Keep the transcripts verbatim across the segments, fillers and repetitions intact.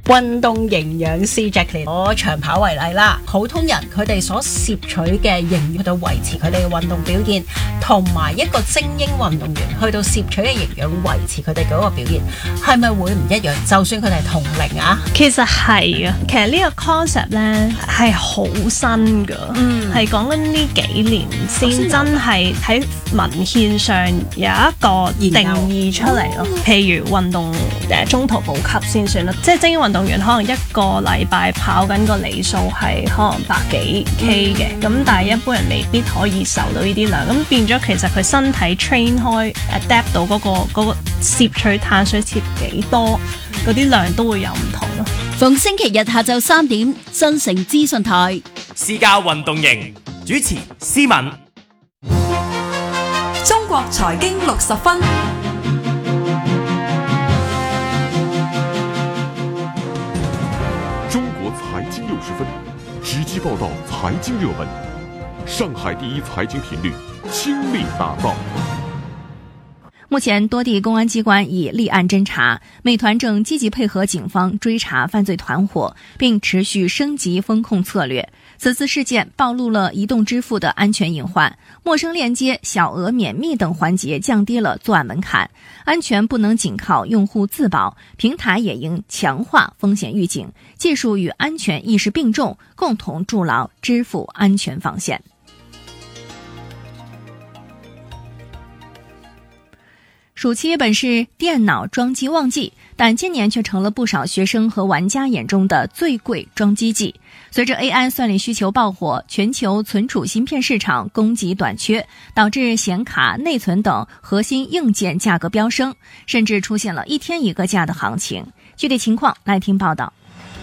運動營養師 Jacqueline， 攞長跑為例啦，普通人佢哋所攝取嘅營養去到維持佢哋嘅運動表現，同埋一個精英運動員去到攝取嘅營養維持佢哋嗰個表現，係咪會唔一樣？就算佢哋係同齡啊， 其實係啊，其實呢個 concept 咧係好新噶，嗯，係講緊呢幾年先真係喺文獻上有一個定義出嚟咯。譬如運動誒中途補給先算啦，即係精英運動員可能一個禮拜跑緊個里數係可能百幾 K 嘅，咁、嗯、但係一般人未必可以受到呢啲量，咁變咗其實佢身體 train 開 adapt 到嗰、嗰個嗰、嗰個攝取碳水攝幾多，嗰啲量都會有唔同咯。 逢星期日下晝三點，新城資訊台私家運動營主持思敏。 中國財經六十分。 中國財經六十分，直擊報道財經熱門。上海第一財經頻率，傾力打造。 目前多地公安機關已立案偵查，美團正積極配合警方追查犯罪團伙，並持續升級風控策略。此次事件暴露了移動支付的安全隱患，陌生鏈接、小額免密等環節降低了作案門檻，安全不能僅靠用戶自保，平台也應強化風險預警，技術與安全意識並重，共同築牢支付安全防線。暑期本是電腦裝機旺季，但今年卻成了不少學生和玩家眼中的最貴裝機季。隨着 A I 算力需求爆火，全球存儲芯片市場供給短缺，導致顯卡、內存等核心硬件價格飆升，甚至出現了一天一個價的行情。具體情況來聽報道。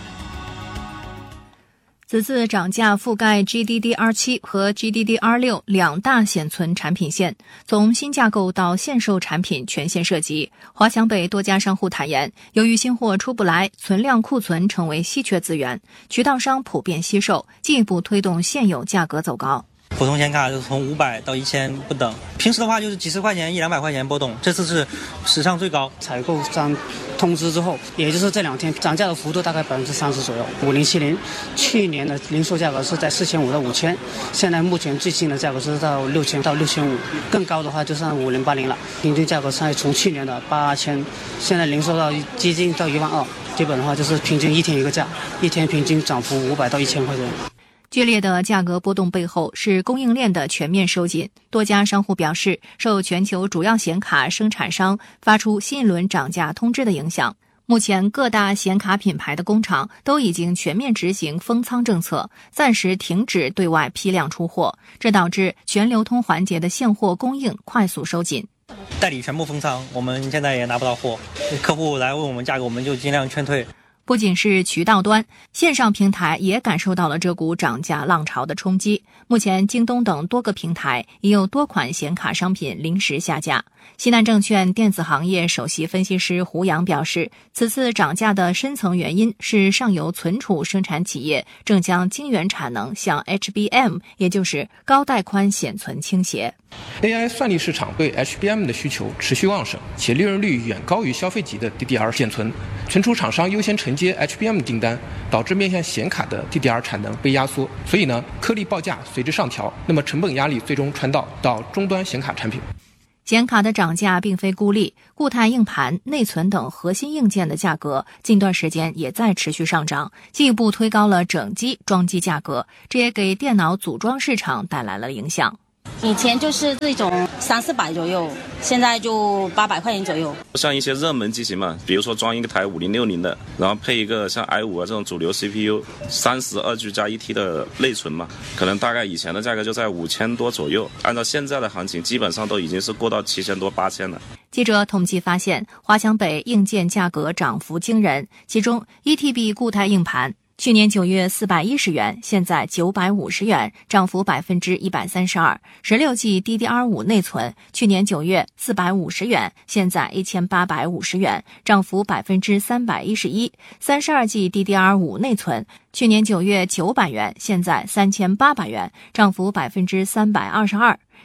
此次漲價覆蓋 G D D R 七 和 G D D R 六兩大顯存產品線，從新架構到現售產品全線涉及。華強北多家商戶坦言，由於新貨出不來，存量庫存成為稀缺資源，渠道商普遍惜售，進一步推動現有價格走高。 普通顯卡就是從五百到一千不等，平時的話就是幾十塊錢、一兩百塊錢波動，這次是史上最高。 採購商通知之後，也就是這兩天漲價的幅度大概百分之三十左右。五零七零去年的零售價格是在四千五到五千，現在目前最新的價格是到六千到六千五，更高的話就上五零八零了。平均價格上從去年的八千，現在零售到接近到一萬二，基本的話就是平均一天一個價，一天平均漲幅五百到一千塊錢。 劇烈的價格波動背後是供應鏈的全面收緊。多家商戶表示，受全球主要顯卡生產商發出新一輪漲價通知的影響，目前各大顯卡品牌的工廠都已經全面執行封倉政策，暫時停止對外批量出貨，這導致全流通環節的現貨供應快速收緊。 代理全部封倉，我們現在也拿不到貨，客戶來問我們價格，我們就盡量勸退。 不僅是渠道端，線上平台也感受到了這股漲價浪潮的衝擊。目前京東等多個平台已有多款顯卡商品臨時下架。西南證券電子行業首席分析師胡楊表示，此次漲價的深層原因是上游存儲生產企業正將晶圓產能向 H B M， 也就是高帶寬顯存傾斜。 A I 算力市場對 H B M 的需求持續旺盛，且利潤率遠高於消費級的 D D R 顯存，存儲廠商優先承接 H B M 訂單，導致面向顯卡的 D D R 產能被壓縮，所以呢，顆粒報價隨之上調，那麼成本壓力最終傳導到終端顯卡產品。 顯卡的漲價並非孤立，固態硬盤、內存等核心硬件的價格近段時間也在持續上漲，進一步推高了整機裝機價格，這也給電腦組裝市場帶來了影響。 以前就是這種三四百左右，現在就八百塊錢左右。 像一些熱門機型嘛，比如說裝一個台五零六零的，然後配一個像 i 五啊這種主流 C P U， 三十二 G 加一 T 的內存嘛，可能大概以前的價格就在五千多左右，按照現在的行情，基本上都已經是過到七千多八千了。 記者統計發現，華強北硬件價格漲幅驚人，其中 一 T B 固態硬盤去年九月四百一十元，現在九百五十元，漲幅百分之一百三十二。十六 G D D R 五內存去年九月四百五十元，現在一千八百五十元，漲幅百分之三百一十一。三十二 G D D R 五內存去年九月九百元，現在三千八百元，漲幅百分之三百二十二。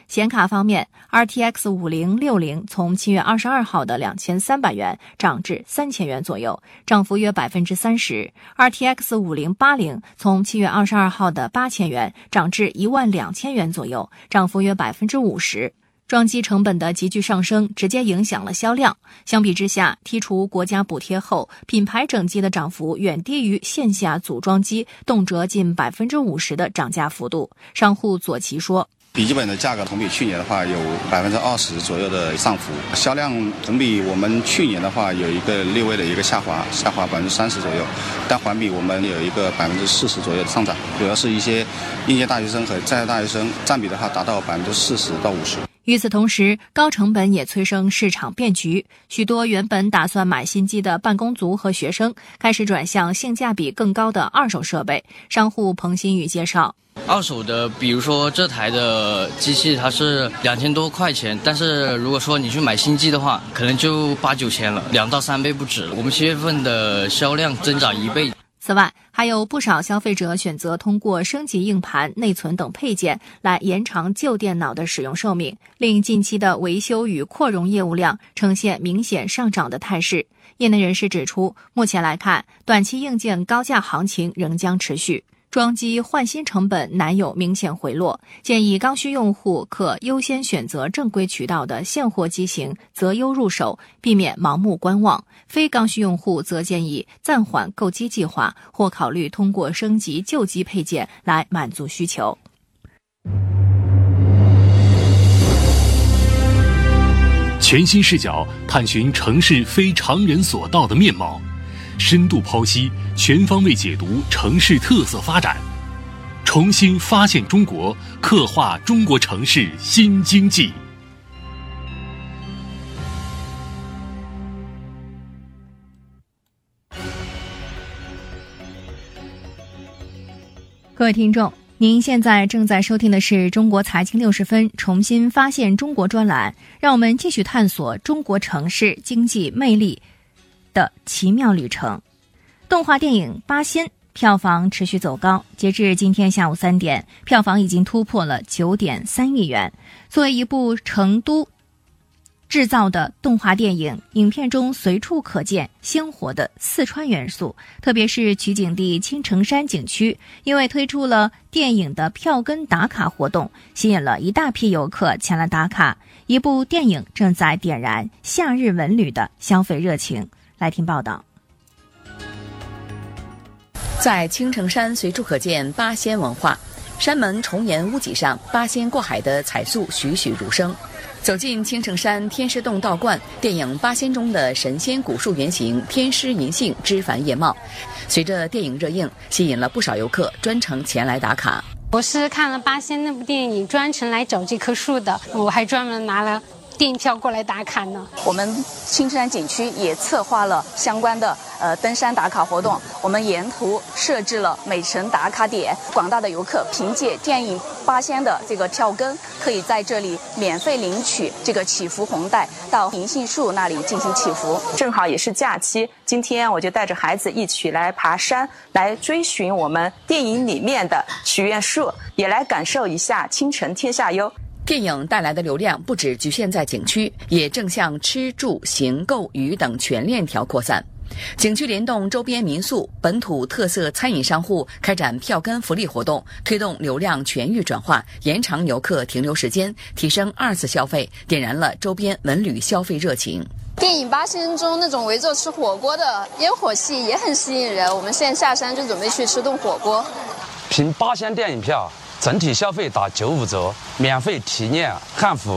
显卡方面 ，R T X 五零六零 从七月二十二号的两千三百元涨至三千元左右，涨幅约百分之三十 ；R T X 五零八零 从七月二十二号的八千元涨至一万两千元左右，涨幅约百分之五十。装机成本的急剧上升直接影响了销量。相比之下，剔除国家补贴后，品牌整机的涨幅远低于线下组装机动辄近百分之五十的涨价幅度。商户左奇说。 笔记本的价格同比去年的话有百分之二十左右的上浮，销量同比我们去年的话有一个略微的一个下滑，下滑百分之三十左右，但环比我们有一个百分之四十左右的上涨，主要是一些应届大学生和在校大学生占比的话达到百分之四十到五十。 与此同时，高成本也催生市场变局，许多原本打算买新机的办公族和学生开始转向性价比更高的二手设备。商户彭新宇介绍。 二手的，比如说这台的机器它是两千多块钱，但是如果说你去买新机的话，可能就八九千了，两到三倍不止。我们七月份的销量增长一倍。 此外，还有不少消费者选择通过升级硬盘、内存等配件来延长旧电脑的使用寿命，令近期的维修与扩容业务量呈现明显上涨的态势。业内人士指出，目前来看，短期硬件高价行情仍将持续。装机换新成本难有明显回落，建议刚需用户可优先选择正规渠道的现货机型，择优入手，避免盲目观望；非刚需用户则建议暂缓购机计划，或考虑通过升级旧机配件来满足需求。 全新视角探寻城市非常人所到的面貌，深度剖析，全方位解读城市特色发展，重新发现中国，刻画中国城市新经济。 各位听众，您现在正在收听的是中国财经六十分重新发现中国专栏，让我们继续探索中国城市经济魅力的奇妙旅程。动画电影《八仙》票房持续走高，截至今天下午三点，票房已经突破了 九点三亿元。作为一部成都制造的动画电影，影片中随处可见鲜活的四川元素，特别是取景地青城山景区，因为推出了电影的票根打卡活动，吸引了一大批游客前来打卡。一部电影正在点燃夏日文旅的消费热情。来听报道。 在青城山随处可见八仙文化，山门重檐屋脊上八仙过海的彩塑栩栩如生。走进青城山天师洞道观，电影《八仙》中的神仙古树原型天师银杏枝繁叶茂，随着电影热映，吸引了不少游客专程前来打卡。 我是看了《八仙》那部电影，专程来找这棵树的，我还专门拿了电影票过来打卡呢。 我们青山景区也策划了相关的呃登山打卡活动，我们沿途设置了美城打卡点，广大的游客凭借电影《八仙》的这个票根，可以在这里免费领取这个祈福红带，到银杏树那里进行祈福。正好也是假期，今天我就带着孩子一起来爬山，来追寻我们电影里面的许愿树，也来感受一下青城天下游。电影带来的流量不只局限在景区，也正向吃住行购娱等全链条扩散。景区联动周边民宿、本土特色餐饮商户开展票根福利活动，推动流量全域转化，延长游客停留时间，提升二次消费，点燃了周边文旅消费热情。 电影《八仙》中那种围着吃火锅的烟火气也很吸引人，我们现在下山就准备去吃顿火锅。 凭八仙电影票整体消费打九五折，免费体验汉服